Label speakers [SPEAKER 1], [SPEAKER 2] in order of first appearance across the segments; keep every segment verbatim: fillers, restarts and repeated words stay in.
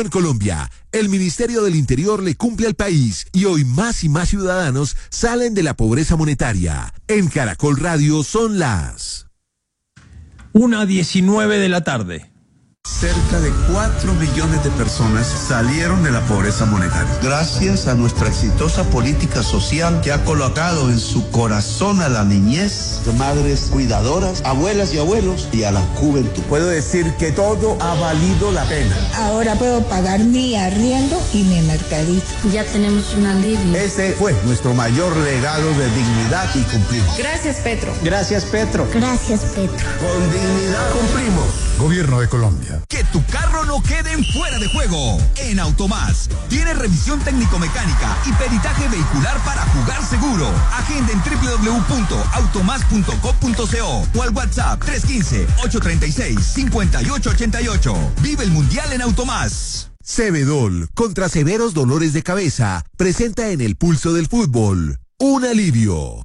[SPEAKER 1] En Colombia, el Ministerio del Interior le cumple al país y hoy más y más ciudadanos salen de la pobreza monetaria. En Caracol Radio son las
[SPEAKER 2] una diecinueve de la tarde.
[SPEAKER 3] Cerca de cuatro millones de personas salieron de la pobreza monetaria. Gracias a nuestra exitosa política social que ha colocado en su corazón a la niñez, de madres cuidadoras, abuelas y abuelos y a la juventud. Puedo decir que todo ha valido la pena.
[SPEAKER 4] Ahora puedo pagar mi arriendo y mi mercadito.
[SPEAKER 5] Ya tenemos un alivio.
[SPEAKER 3] Ese fue nuestro mayor legado de dignidad y cumplimos.
[SPEAKER 5] Gracias, Petro.
[SPEAKER 3] Gracias, Petro.
[SPEAKER 4] Gracias, Petro.
[SPEAKER 3] Con dignidad cumplimos.
[SPEAKER 6] Gobierno de Colombia.
[SPEAKER 7] Que tu carro no quede en fuera de juego. En Automás tiene revisión técnico-mecánica y peritaje vehicular para jugar seguro. Agenda en doble u doble u doble u punto automás punto com punto co o al WhatsApp tres uno cinco, ocho tres seis, cinco ocho ocho ocho. Vive el Mundial en Automás.
[SPEAKER 1] Cebedol, contra severos dolores de cabeza, presenta en el pulso del fútbol un alivio.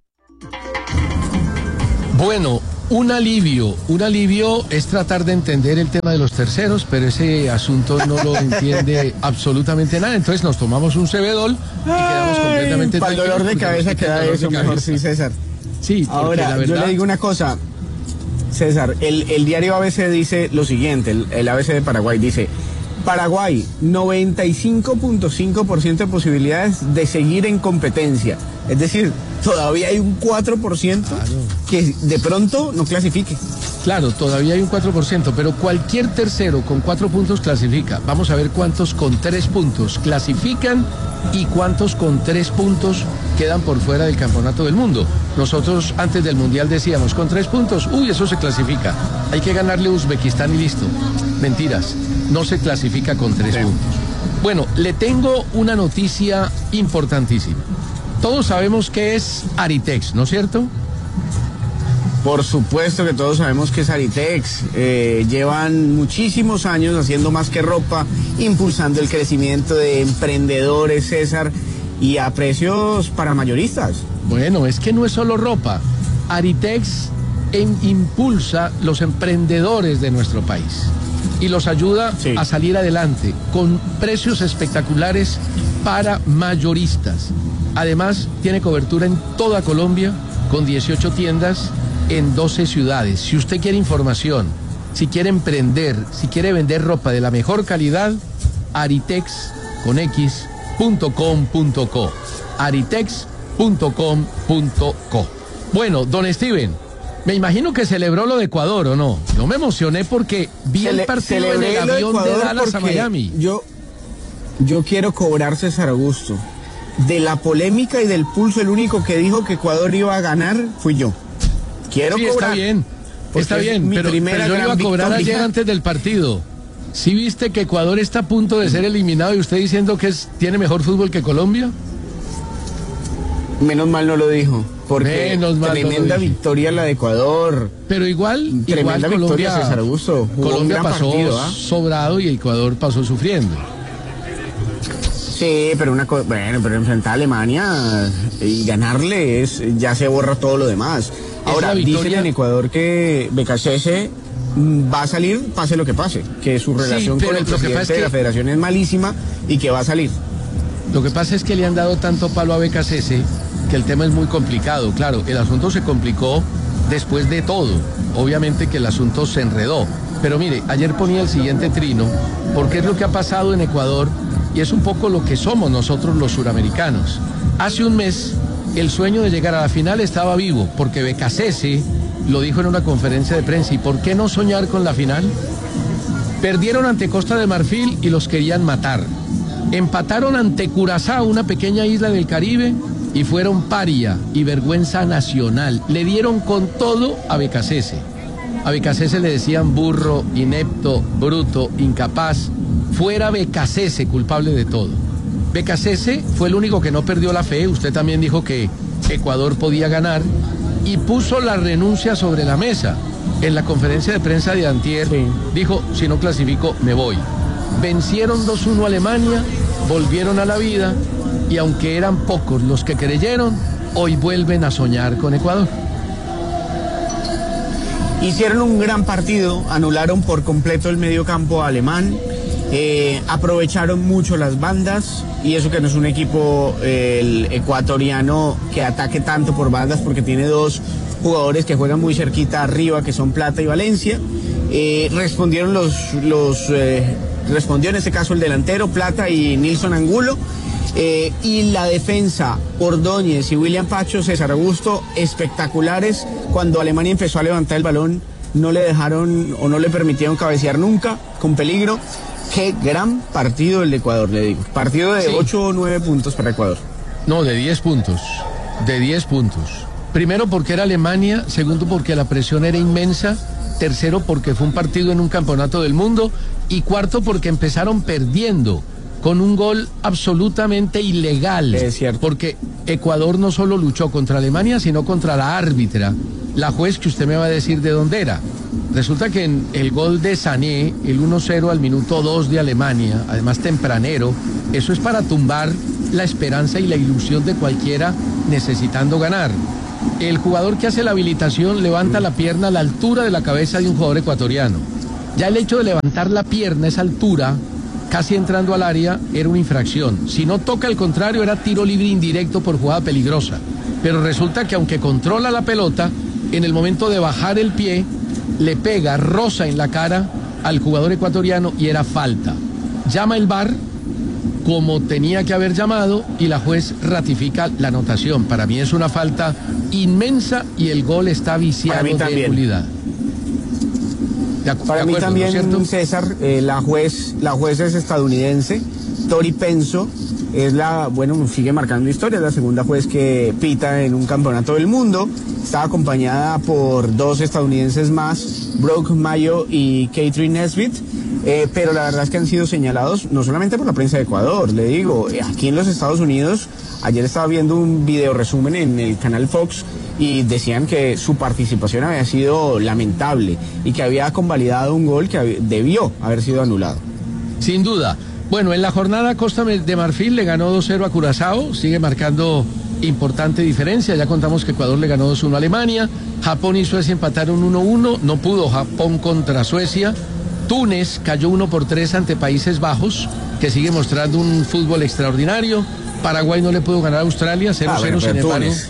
[SPEAKER 8] Bueno, un alivio, un alivio es tratar de entender el tema de los terceros, pero ese asunto no lo entiende absolutamente nada. Entonces nos tomamos un Cebedol y quedamos completamente
[SPEAKER 9] para el dolor de cabeza queda eso mejor, sí, César.
[SPEAKER 8] Sí,
[SPEAKER 9] ahora
[SPEAKER 8] la verdad...
[SPEAKER 9] yo le digo una cosa, César, el, el diario A B C dice lo siguiente, el, el A B C de Paraguay dice: Paraguay, noventa y cinco punto cinco por ciento de posibilidades de seguir en competencia. Es decir, todavía hay un cuatro por ciento claro. que de pronto no clasifique.
[SPEAKER 8] Claro, todavía hay un cuatro por ciento, pero cualquier tercero con cuatro puntos clasifica. Vamos a ver cuántos con tres puntos clasifican y cuántos con tres puntos quedan por fuera del campeonato del mundo. Nosotros antes del Mundial decíamos, con tres puntos, uy, eso se clasifica. Hay que ganarle a Uzbekistán y listo. Mentiras, no se clasifica con tres sí. puntos. Bueno, le tengo una noticia importantísima. Todos sabemos que es Aritex, ¿no es cierto?
[SPEAKER 9] Por supuesto que todos sabemos que es Aritex. Eh, llevan muchísimos años haciendo más que ropa, impulsando el crecimiento de emprendedores, César, y a precios para mayoristas.
[SPEAKER 8] Bueno, es que no es solo ropa. Aritex en, impulsa los emprendedores de nuestro país y los ayuda sí. a salir adelante con precios espectaculares para mayoristas. Además, tiene cobertura en toda Colombia con dieciocho tiendas en doce ciudades. Si usted quiere información, si quiere emprender, si quiere vender ropa de la mejor calidad, aritex con x punto com punto co. aritex punto com punto co. Bueno, don Steven, me imagino que celebró lo de Ecuador, ¿o no? Yo me emocioné porque vi Cele- el partido en el avión de Dallas a Miami.
[SPEAKER 9] Yo, yo quiero cobrar, César Augusto. De la polémica y del pulso, el único que dijo que Ecuador iba a ganar fui yo. Quiero
[SPEAKER 8] sí,
[SPEAKER 9] cobrar.
[SPEAKER 8] Está bien, está bien, pero, pero yo iba a cobrar victoria. Ayer antes del partido. ¿Sí viste que Ecuador está a punto de ser eliminado y usted diciendo que es, tiene mejor fútbol que Colombia?
[SPEAKER 9] Menos mal no lo dijo, porque
[SPEAKER 8] Menos mal
[SPEAKER 9] tremenda
[SPEAKER 8] no
[SPEAKER 9] victoria la de Ecuador.
[SPEAKER 8] Pero igual,
[SPEAKER 9] tremenda
[SPEAKER 8] igual
[SPEAKER 9] victoria,
[SPEAKER 8] Colombia,
[SPEAKER 9] César Augusto.
[SPEAKER 8] Colombia pasó
[SPEAKER 9] partido, ¿eh?
[SPEAKER 8] sobrado y Ecuador pasó sufriendo.
[SPEAKER 9] Sí, pero una cosa, bueno, pero enfrentar a Alemania y ganarle es, ya se borra todo lo demás. Ahora, dicen en Ecuador que Becasese va a salir, pase lo que pase, que su relación sí, con el presidente es que... de la federación es malísima y que va a salir.
[SPEAKER 8] Lo que pasa es que le han dado tanto palo a Becasese que el tema es muy complicado. Claro, el asunto se complicó después de todo. Obviamente que el asunto se enredó. Pero mire, ayer ponía el siguiente trino, porque es lo que ha pasado en Ecuador y es un poco lo que somos nosotros los suramericanos. Hace un mes, el sueño de llegar a la final estaba vivo, porque Becasese lo dijo en una conferencia de prensa. ¿Y por qué no soñar con la final? Perdieron ante Costa de Marfil y los querían matar. Empataron ante Curazao, una pequeña isla del Caribe, y fueron paria y vergüenza nacional. Le dieron con todo a Becasese. A Becasese le decían burro, inepto, bruto, incapaz. Fuera Becasese, culpable de todo. Becasese fue el único que no perdió la fe. Usted también dijo que Ecuador podía ganar y puso la renuncia sobre la mesa. En la conferencia de prensa de antier, sí. dijo, si no clasifico, me voy. Vencieron dos uno a Alemania, volvieron a la vida y aunque eran pocos los que creyeron, hoy vuelven a soñar con Ecuador.
[SPEAKER 9] Hicieron un gran partido, anularon por completo el mediocampo alemán Eh, aprovecharon mucho las bandas, y eso que no es un equipo eh, el ecuatoriano que ataque tanto por bandas, porque tiene dos jugadores que juegan muy cerquita arriba, que son Plata y Valencia. Eh, respondieron los, los eh, respondió en este caso el delantero Plata y Nilson Angulo. Eh, y la defensa, Ordóñez y William Pacho, César Augusto, espectaculares. Cuando Alemania empezó a levantar el balón, no le dejaron o no le permitieron cabecear nunca, con peligro. Qué gran partido el de Ecuador, le digo. Partido de sí. ocho o nueve puntos para Ecuador.
[SPEAKER 8] No, de diez puntos. De diez puntos. Primero porque era Alemania, segundo porque la presión era inmensa, tercero porque fue un partido en un campeonato del mundo, y cuarto porque empezaron perdiendo con un gol absolutamente ilegal.
[SPEAKER 9] Es cierto.
[SPEAKER 8] Porque Ecuador no solo luchó contra Alemania, sino contra la árbitra, la juez que usted me va a decir de dónde era. Resulta que en el gol de Sané, el uno cero al minuto dos de Alemania, además tempranero, eso es para tumbar la esperanza y la ilusión de cualquiera necesitando ganar. El jugador que hace la habilitación levanta la pierna a la altura de la cabeza de un jugador ecuatoriano. Ya el hecho de levantar la pierna a esa altura, casi entrando al área, era una infracción. Si no toca el contrario, era tiro libre indirecto por jugada peligrosa. Pero resulta que aunque controla la pelota, en el momento de bajar el pie, le pega, roza en la cara al jugador ecuatoriano y era falta. Llama el V A R como tenía que haber llamado y la juez ratifica la anotación. Para mí es una falta inmensa y el gol está viciado de nulidad.
[SPEAKER 9] De, Para de mí acuerdo, también, ¿no, César, eh, la juez, la juez es estadounidense, Tori Penso, es la, bueno, sigue marcando historia, es la segunda juez que pita en un campeonato del mundo. Estaba acompañada por dos estadounidenses más, Brooke Mayo y Catherine Nesbitt, eh, pero la verdad es que han sido señalados no solamente por la prensa de Ecuador, le digo, eh, aquí en los Estados Unidos, ayer estaba viendo un video resumen en el canal Fox, y decían que su participación había sido lamentable y que había convalidado un gol que debió haber sido anulado.
[SPEAKER 8] Sin duda. Bueno, en la jornada Costa de Marfil le ganó dos cero a Curazao, sigue marcando importante diferencia. Ya contamos que Ecuador le ganó dos uno a Alemania, Japón y Suecia empataron uno uno, no pudo Japón contra Suecia. Túnez cayó uno por tres ante Países Bajos, que sigue mostrando un fútbol extraordinario. Paraguay no le pudo ganar a Australia, cero cero, ah, sin embargo Túnez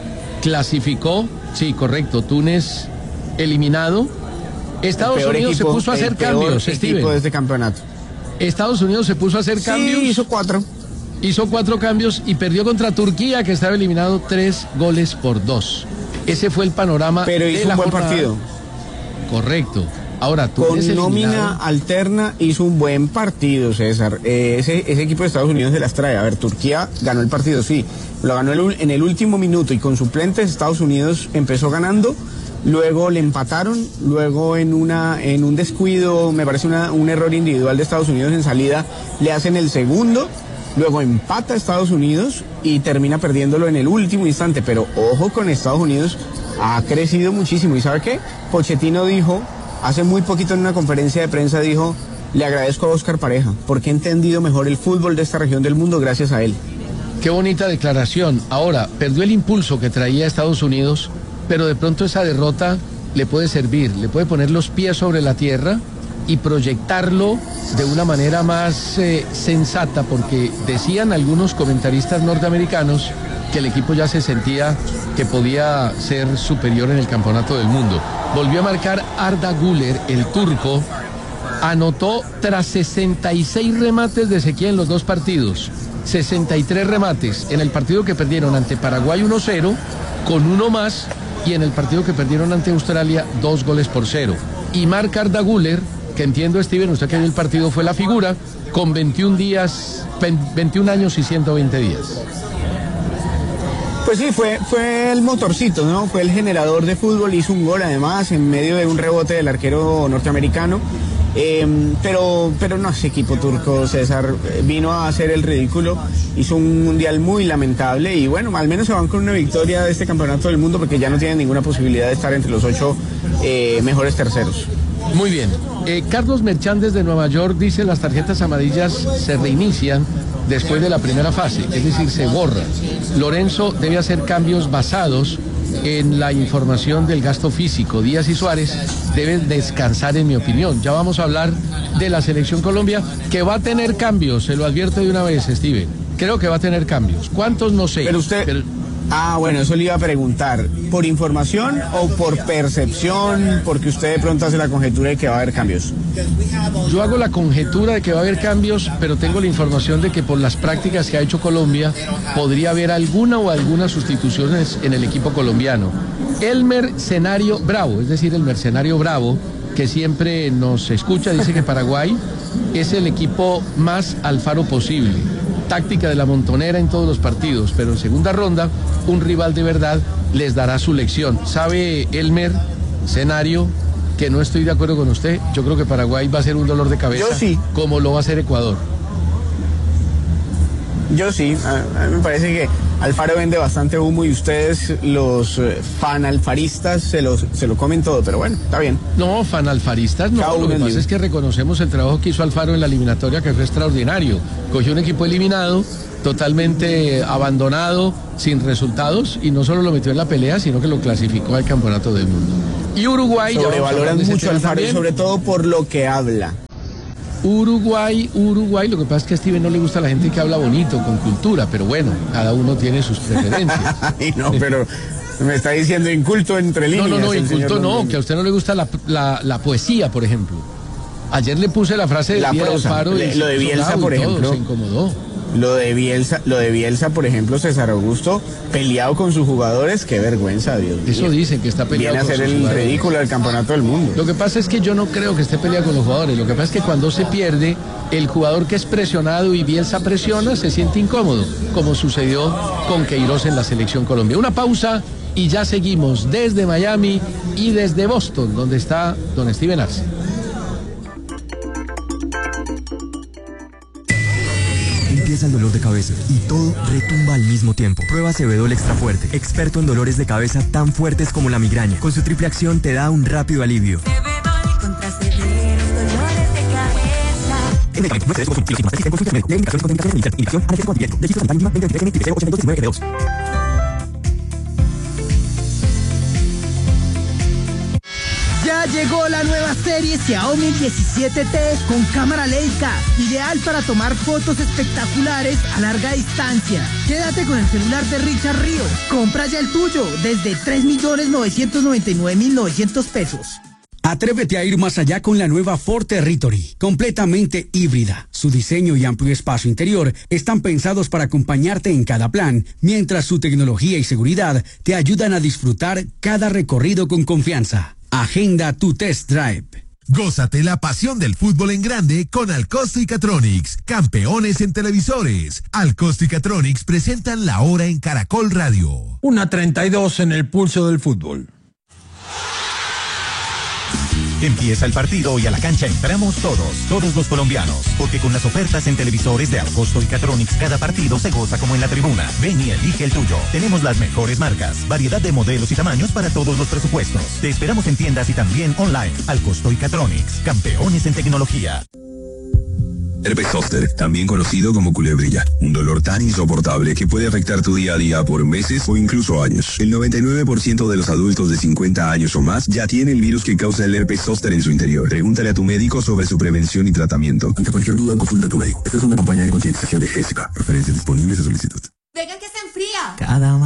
[SPEAKER 8] clasificó, sí, correcto, Túnez eliminado. Estados Unidos
[SPEAKER 9] equipo,
[SPEAKER 8] se puso a hacer cambios, Steven.
[SPEAKER 9] De este campeonato.
[SPEAKER 8] Estados Unidos se puso a hacer
[SPEAKER 9] sí,
[SPEAKER 8] cambios.
[SPEAKER 9] hizo cuatro.
[SPEAKER 8] Hizo cuatro cambios y perdió contra Turquía, que estaba eliminado tres goles por dos. Ese fue el panorama.
[SPEAKER 9] Pero hizo
[SPEAKER 8] de la
[SPEAKER 9] un buen
[SPEAKER 8] jornada.
[SPEAKER 9] partido.
[SPEAKER 8] Correcto. Ahora, Túnez
[SPEAKER 9] con nómina
[SPEAKER 8] eliminado.
[SPEAKER 9] alterna hizo un buen partido, César. Eh, ese, ese equipo de Estados Unidos se las trae. A ver, Turquía ganó el partido, sí. Lo ganó el, en el último minuto y con suplentes Estados Unidos empezó ganando. Luego le empataron, luego en una en un descuido, me parece una, un error individual de Estados Unidos en salida, le hacen el segundo, luego empata Estados Unidos y termina perdiéndolo en el último instante. Pero ojo con Estados Unidos, ha crecido muchísimo. ¿Y sabe qué? Pochettino dijo, hace muy poquito en una conferencia de prensa, dijo, le agradezco a Oscar Pareja, porque he entendido mejor el fútbol de esta región del mundo gracias a él.
[SPEAKER 8] Qué bonita declaración. Ahora, perdió el impulso que traía Estados Unidos, pero de pronto esa derrota le puede servir, le puede poner los pies sobre la tierra y proyectarlo de una manera más eh, sensata, porque decían algunos comentaristas norteamericanos que el equipo ya se sentía que podía ser superior en el campeonato del mundo. Volvió a marcar Arda Güler, el turco, anotó tras sesenta y seis remates de sequía en los dos partidos, sesenta y tres remates en el partido que perdieron ante Paraguay uno cero, con uno más, y en el partido que perdieron ante Australia, dos goles por cero. Y marca Arda Güler, que entiendo, Steven, usted que en el partido fue la figura, con veintiún días, veintiún años y ciento veinte días.
[SPEAKER 9] Pues sí, fue, fue el motorcito, ¿no? Fue el generador de fútbol, hizo un gol además en medio de un rebote del arquero norteamericano. Eh, pero, pero no, ese equipo turco, César, vino a hacer el ridículo, hizo un mundial muy lamentable y bueno, al menos se van con una victoria de este campeonato del mundo porque ya no tienen ninguna posibilidad de estar entre los ocho eh, mejores terceros.
[SPEAKER 8] Muy bien. Eh, Carlos Merchán desde Nueva York dice: las tarjetas amarillas se reinician después de la primera fase, es decir, se borran. Lorenzo debe hacer cambios basados en la información del gasto físico. Díaz y Suárez deben descansar, en mi opinión. Ya vamos a hablar de la Selección Colombia, que va a tener cambios, se lo advierto de una vez, Steven. Creo que va a tener cambios. ¿Cuántos? No sé.
[SPEAKER 9] Pero usted...
[SPEAKER 8] Pero...
[SPEAKER 9] Ah, bueno, eso le iba a preguntar. ¿Por información o por percepción? Porque usted de pronto hace la conjetura de que va a haber cambios.
[SPEAKER 8] Yo hago la conjetura de que va a haber cambios, pero tengo la información de que por las prácticas que ha hecho Colombia, podría haber alguna o algunas sustituciones en el equipo colombiano. El mercenario Bravo, es decir, el mercenario Bravo, que siempre nos escucha, dice que Paraguay es el equipo más Alfaro posible. Táctica de la montonera en todos los partidos, pero en segunda ronda un rival de verdad les dará su lección. ¿Sabe, Elmer, escenario, que no estoy de acuerdo con usted? Yo creo que Paraguay va a ser un dolor de cabeza.
[SPEAKER 9] Yo sí.
[SPEAKER 8] Como lo va a hacer Ecuador.
[SPEAKER 9] Yo sí, a, a mí me parece que Alfaro vende bastante humo y ustedes, los eh, fanalfaristas, se, los, se lo comen todo, pero bueno, está bien.
[SPEAKER 8] No, fanalfaristas no,
[SPEAKER 9] Cada
[SPEAKER 8] lo que pasa es que reconocemos el trabajo que hizo Alfaro en la eliminatoria, que fue extraordinario. Cogió un equipo eliminado, totalmente abandonado, sin resultados, y no solo lo metió en la pelea, sino que lo clasificó al campeonato del mundo. Y Uruguay...
[SPEAKER 9] Sobrevaloran mucho a Alfaro, y sobre todo por lo que habla.
[SPEAKER 8] Uruguay, Uruguay, lo que pasa es que a Steven no le gusta la gente que habla bonito, con cultura, pero bueno, cada uno tiene sus preferencias.
[SPEAKER 9] Ay, no, pero me está diciendo inculto entre líneas.
[SPEAKER 8] No, no, no, inculto no, que a usted no le gusta la, la, la poesía, por ejemplo. Ayer le puse la frase de Alfaro y
[SPEAKER 9] lo de Bielsa, por ejemplo,
[SPEAKER 8] se incomodó.
[SPEAKER 9] Lo de Bielsa, lo de Bielsa, por ejemplo, César Augusto, peleado con sus jugadores, qué vergüenza, Dios mío.
[SPEAKER 8] Eso dicen, que está peleado
[SPEAKER 9] con sus jugadores. Viene a ser el ridículo del campeonato del mundo.
[SPEAKER 8] Lo que pasa es que yo no creo que esté peleado con los jugadores. Lo que pasa es que cuando se pierde, el jugador que es presionado y Bielsa presiona, se siente incómodo, como sucedió con Queiroz en la Selección Colombia. Una pausa y ya seguimos desde Miami y desde Boston, donde está don Steven Arce.
[SPEAKER 6] Empieza el dolor de cabeza y todo retumba al mismo tiempo. Prueba Cebedol Extra Fuerte, experto en dolores de cabeza tan fuertes como la migraña. Con su triple acción te da un rápido alivio.
[SPEAKER 10] Cebedol contra severos dolores de cabeza.
[SPEAKER 6] En medicamentos no excedes con en consulta médico. Lee indicaciones con indicaciones de indicación, analgésico antibiótico. Registro sanitario mínima veinte veintitrés N ochenta y dos diecinueve G dos.
[SPEAKER 11] Ya llegó la nueva serie Xiaomi diecisiete T con cámara Leica, ideal para tomar fotos espectaculares a larga distancia. Quédate con el celular de Richard Ríos. Compra ya el tuyo desde tres millones novecientos noventa y nueve mil novecientos pesos.
[SPEAKER 12] Atrévete a ir más allá con la nueva Ford Territory, completamente híbrida. Su diseño y amplio espacio interior están pensados para acompañarte en cada plan, mientras su tecnología y seguridad te ayudan a disfrutar cada recorrido con confianza. Agenda tu test drive.
[SPEAKER 1] Gózate la pasión del fútbol en grande con Alcosto y Catronics, campeones en televisores. Alcosto y Catronics presentan la hora en Caracol Radio.
[SPEAKER 2] Una treinta y dos en el pulso del fútbol.
[SPEAKER 7] Empieza el partido y a la cancha entramos todos, todos los colombianos, porque con las ofertas en televisores de Alcosto y Catronics cada partido se goza como en la tribuna. Ven y elige el tuyo. Tenemos las mejores marcas, variedad de modelos y tamaños para todos los presupuestos. Te esperamos en tiendas y también online. Alcosto y Catronics, campeones en tecnología.
[SPEAKER 13] Herpes zóster, también conocido como culebrilla, un dolor tan insoportable que puede afectar tu día a día por meses o incluso años. El noventa y nueve por ciento de los adultos de cincuenta años o más ya tiene el virus que causa el herpes zóster en su interior. Pregúntale a tu médico sobre su prevención y tratamiento. Ante cualquier duda, consulta a tu médico. Esta es una campaña de concientización de Jessica. Referencias disponibles a solicitud.
[SPEAKER 10] Venga que se enfría.
[SPEAKER 6] Cada